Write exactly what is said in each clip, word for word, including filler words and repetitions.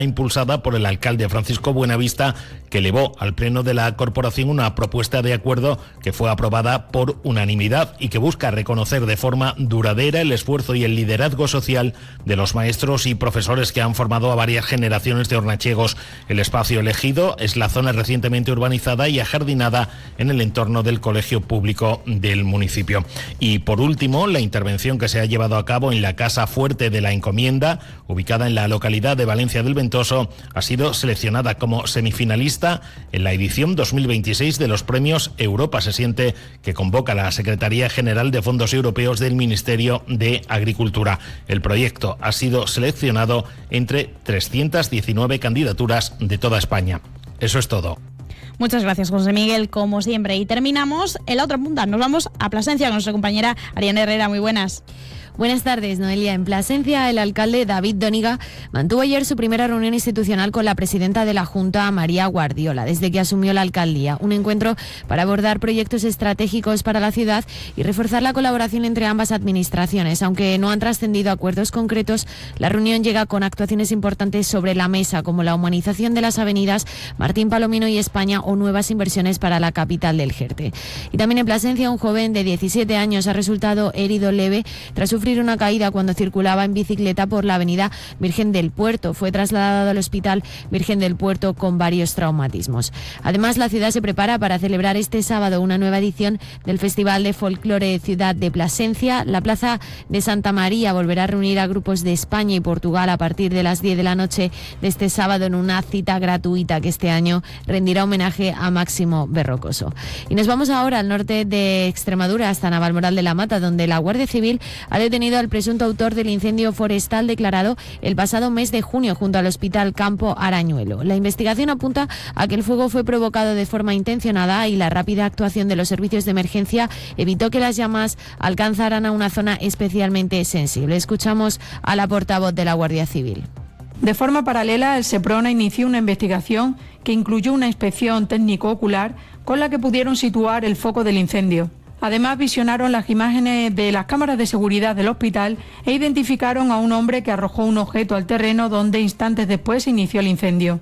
impulsada por el alcalde Francisco Buenavista, que elevó al pleno de la corporación una propuesta de acuerdo que fue aprobada por unanimidad y que busca reconocer de forma duradera el esfuerzo y el liderazgo social de los maestros y profesores que han formado a varias generaciones de hornachegos. El espacio elegido es la zona recientemente urbanizada y ajardinada en el entorno del colegio público del municipio. Y por último, la intervención que se ha llevado a cabo en la Casa Fuerte de la Encomienda, ubicada en la localidad de Valencia del Ventoso, ha sido seleccionada como semifinalista en la edición dos mil veintiséis de los premios Europa Se Siente, que convoca la Secretaría General de Fondos Europeos del Ministerio de Agricultura. El proyecto ha sido seleccionado entre trescientas diecinueve candidaturas de toda España. Eso es todo. Muchas gracias, José Miguel, como siempre. Y terminamos en la otra punta. Nos vamos a Plasencia con nuestra compañera Ariana Herrera. Muy buenas. Buenas tardes, Noelia. En Plasencia, el alcalde David Dóniga mantuvo ayer su primera reunión institucional con la presidenta de la Junta, María Guardiola, desde que asumió la alcaldía. Un encuentro para abordar proyectos estratégicos para la ciudad y reforzar la colaboración entre ambas administraciones. Aunque no han trascendido acuerdos concretos, la reunión llega con actuaciones importantes sobre la mesa, como la humanización de las avenidas Martín Palomino y España o nuevas inversiones para la capital del Jerte. Y también en Plasencia, un joven de diecisiete años ha resultado herido leve tras sufrir una caída cuando circulaba en bicicleta por la avenida Virgen del Puerto. Fue trasladado al Hospital Virgen del Puerto con varios traumatismos. Además, la ciudad se prepara para celebrar este sábado una nueva edición del Festival de Folclore Ciudad de Plasencia. La Plaza de Santa María volverá a reunir a grupos de España y Portugal a partir de las diez de la noche de este sábado en una cita gratuita que este año rendirá homenaje a Máximo Berrocoso. Y nos vamos ahora al norte de Extremadura, hasta Navalmoral de la Mata, donde la Guardia Civil ha detenido al presunto autor del incendio forestal declarado el pasado mes de junio junto al Hospital Campo Arañuelo. La investigación apunta a que el fuego fue provocado de forma intencionada y la rápida actuación de los servicios de emergencia evitó que las llamas alcanzaran a una zona especialmente sensible. Escuchamos a la portavoz de la Guardia Civil. De forma paralela, el Seprona inició una investigación que incluyó una inspección técnico-ocular con la que pudieron situar el foco del incendio. Además, visionaron las imágenes de las cámaras de seguridad del hospital e identificaron a un hombre que arrojó un objeto al terreno donde instantes después se inició el incendio.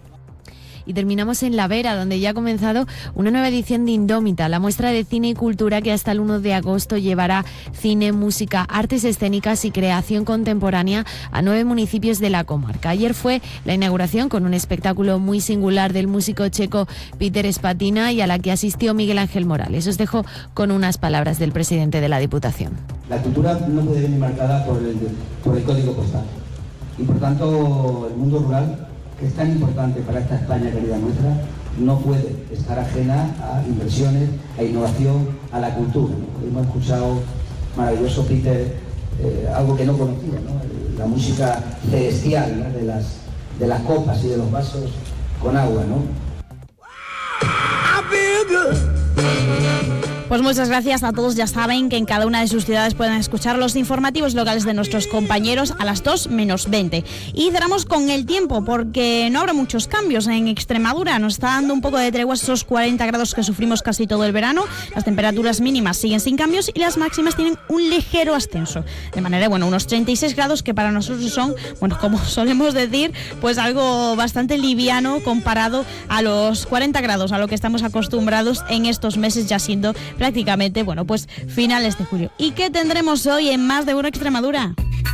Y terminamos en La Vera, donde ya ha comenzado una nueva edición de Indómita, la muestra de cine y cultura que hasta el uno de agosto llevará cine, música, artes escénicas y creación contemporánea a nueve municipios de la comarca. Ayer fue la inauguración con un espectáculo muy singular del músico checo Peter Spatina y a la que asistió Miguel Ángel Morales. Os dejo con unas palabras del presidente de la Diputación. La cultura no puede venir marcada por el, por el código postal y por tanto el mundo rural, que es tan importante para esta España querida nuestra, no puede estar ajena a inversiones, a innovación, a la cultura, ¿no? Hemos escuchado maravilloso Peter, eh, algo que no conocía, ¿no? La música celestial, ¿no? de, las, de las copas y de los vasos con agua, ¿no? Pues muchas gracias a todos. Ya saben que en cada una de sus ciudades pueden escuchar los informativos locales de nuestros compañeros a las dos menos veinte. Y cerramos con el tiempo, porque no habrá muchos cambios en Extremadura. Nos está dando un poco de tregua esos cuarenta grados que sufrimos casi todo el verano. Las temperaturas mínimas siguen sin cambios y las máximas tienen un ligero ascenso. De manera, bueno, unos treinta y seis grados que para nosotros son, bueno, como solemos decir, pues algo bastante liviano comparado a los cuarenta grados, a lo que estamos acostumbrados en estos meses, ya siendo prácticamente, bueno, pues finales de julio. ¿Y qué tendremos hoy en Más de Uno Extremadura?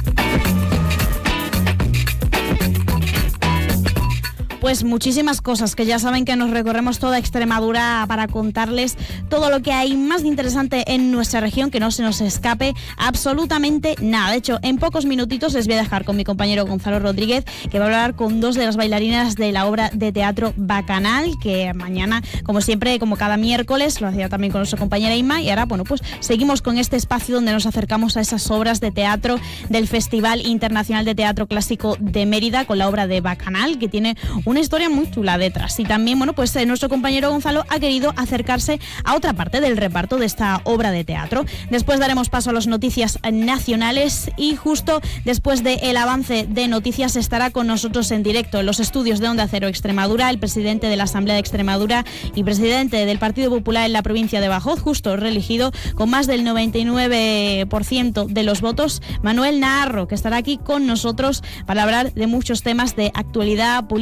Pues muchísimas cosas, que ya saben que nos recorremos toda Extremadura para contarles todo lo que hay más interesante en nuestra región, que no se nos escape absolutamente nada. De hecho, en pocos minutitos les voy a dejar con mi compañero Gonzalo Rodríguez, que va a hablar con dos de las bailarinas de la obra de teatro Bacanal, que mañana, como siempre, como cada miércoles, lo hacía también con nuestra compañera Inma, y ahora, bueno, pues seguimos con este espacio donde nos acercamos a esas obras de teatro del Festival Internacional de Teatro Clásico de Mérida, con la obra de Bacanal, que tiene un una historia muy chula detrás. Y también, bueno, pues eh, nuestro compañero Gonzalo ha querido acercarse a otra parte del reparto de esta obra de teatro. Después daremos paso a las noticias nacionales y justo después del avance de noticias estará con nosotros en directo en los estudios de Onda Cero Extremadura el presidente de la Asamblea de Extremadura y presidente del Partido Popular en la provincia de Badajoz, justo reelegido con más del noventa y nueve por ciento de los votos, Manuel Naharro, que estará aquí con nosotros para hablar de muchos temas de actualidad política